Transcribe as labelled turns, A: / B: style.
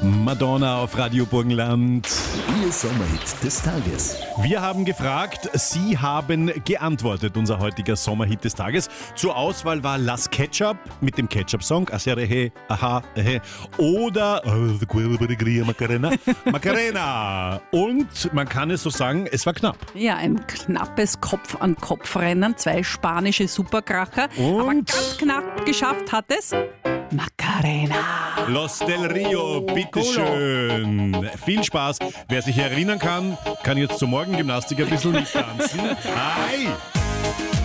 A: Madonna auf Radio Burgenland.
B: Ihr Sommerhit des Tages.
A: Wir haben gefragt, Sie haben geantwortet, unser heutiger Sommerhit des Tages. Zur Auswahl war Las Ketchup mit dem Ketchup-Song Aserehe, Aha, oder Macarena. Macarena. Und man kann es so sagen, es war knapp.
C: Ja, ein knappes Kopf-an-Kopf-Rennen, 2 spanische Superkracher.
A: Und?
C: Aber ganz knapp geschafft hat es Macarena.
A: Los del Rio, bitteschön. Viel Spaß. Wer sich erinnern kann, kann jetzt zur Morgengymnastik ein bisschen mittanzen. Hi!